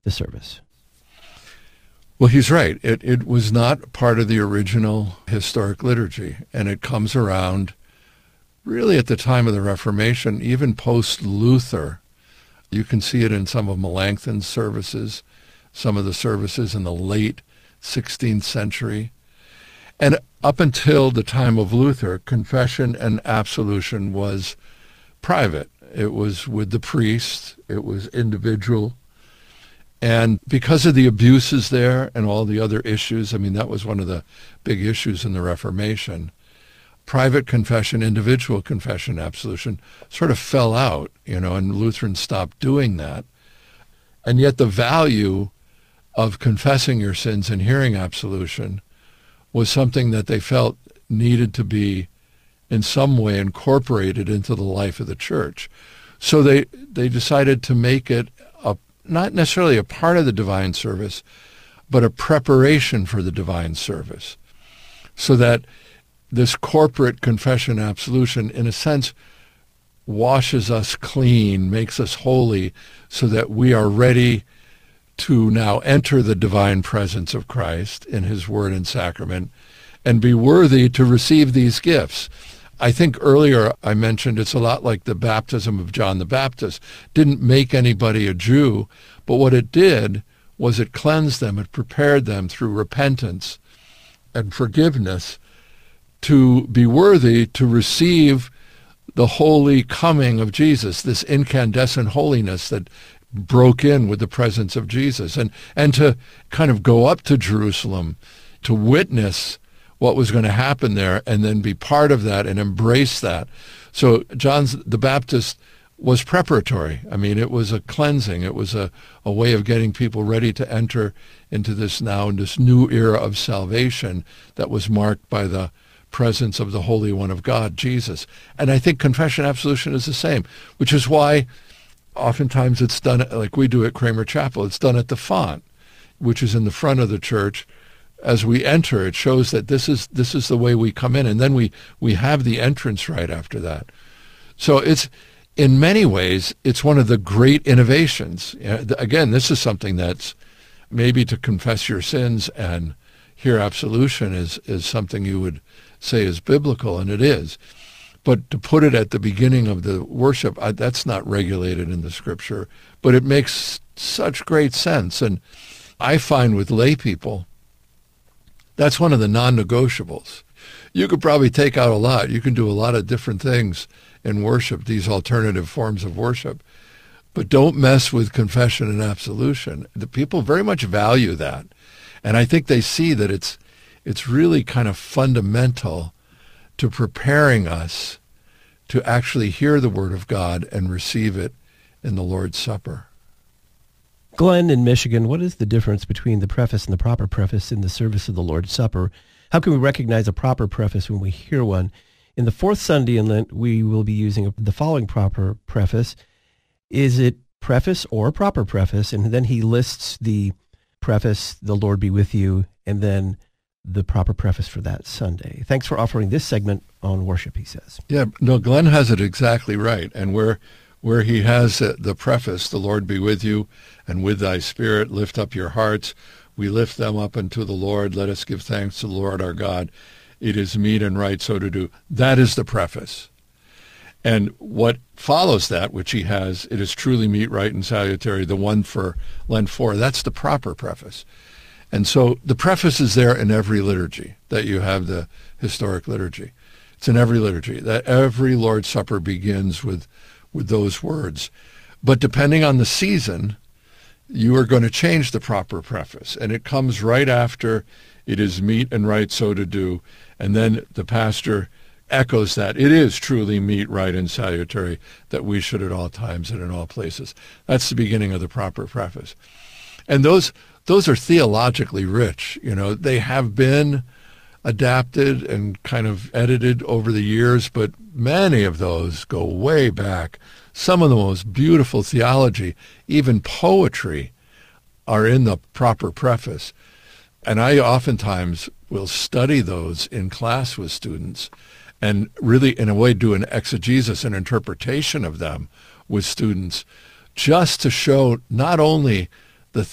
the service. Well, he's right. It was not part of the original historic liturgy, and it comes around really at the time of the Reformation, even post-Luther. You can see it in some of Melanchthon's services, some of the services in the late 16th century. And up until the time of Luther, confession and absolution was private. It was with the priest. It was individual. And because of the abuses there and all the other issues, I mean, that was one of the big issues in the Reformation. Private confession, individual confession, absolution sort of fell out, and Lutherans stopped doing that. And yet the value of confessing your sins and hearing absolution was something that they felt needed to be in some way incorporated into the life of the church. So they decided to make it not necessarily a part of the divine service, but a preparation for the divine service, so that this corporate confession absolution, in a sense, washes us clean, makes us holy, so that we are ready to now enter the divine presence of Christ in his word and sacrament and be worthy to receive these gifts. I think earlier I mentioned it's a lot like the baptism of John the Baptist. Didn't make anybody a Jew, but what it did was it cleansed them, it prepared them through repentance and forgiveness to be worthy to receive the holy coming of Jesus, this incandescent holiness that broke in with the presence of Jesus, and to kind of go up to Jerusalem to witness what was going to happen there and then be part of that and embrace that. So John the Baptist was preparatory. I mean, it was a cleansing. It was a way of getting people ready to enter into this new era of salvation that was marked by the presence of the Holy One of God, Jesus. And I think confession absolution is the same, which is why oftentimes it's done like we do at Kramer Chapel. It's done at the font, which is in the front of the church. As we enter, it shows that this is the way we come in, and then we have the entrance right after that. So it's, in many ways, it's one of the great innovations. Again, this is something that's maybe to confess your sins and hear absolution is something you would say is biblical, and it is. But to put it at the beginning of the worship, that's not regulated in the Scripture, but it makes such great sense. And I find with lay people, that's one of the non-negotiables. You could probably take out a lot. You can do a lot of different things in worship, these alternative forms of worship. But don't mess with confession and absolution. The people very much value that. And I think they see that it's really kind of fundamental to preparing us to actually hear the Word of God and receive it in the Lord's Supper. Glenn in Michigan, what is the difference between the preface and the proper preface in the service of the Lord's Supper? How can we recognize a proper preface when we hear one? In the fourth Sunday in Lent, we will be using the following proper preface. Is it preface or proper preface? And then he lists the preface, the Lord be with you, and then the proper preface for that Sunday. Thanks for offering this segment on worship, he says. Yeah, no, Glenn has it exactly right. And where he has the preface, the Lord be with you, and with thy spirit lift up your hearts. We lift them up unto the Lord. Let us give thanks to the Lord our God. It is meet and right so to do. That is the preface. And what follows that, which he has, it is truly meet, right, and salutary, the one for Lent 4, that's the proper preface. And so the preface is there in every liturgy, that you have the historic liturgy. It's in every liturgy, that every Lord's Supper begins with those words. But depending on the season, you are going to change the proper preface. And it comes right after it is meet and right so to do. And then the pastor echoes that. It is truly meet, right, and salutary that we should at all times and in all places. That's the beginning of the proper preface. And those are theologically rich. They have been adapted and kind of edited over the years, but many of those go way back. Some of the most beautiful theology, even poetry, are in the proper preface. And I oftentimes will study those in class with students and really, in a way, do an exegesis, an interpretation of them with students, just to show not only